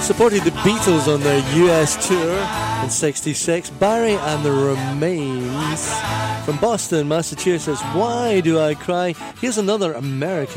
Supported the Beatles on their US tour in '66. Barry and the Remains from Boston, Massachusetts. Why Do I Cry? Here's another American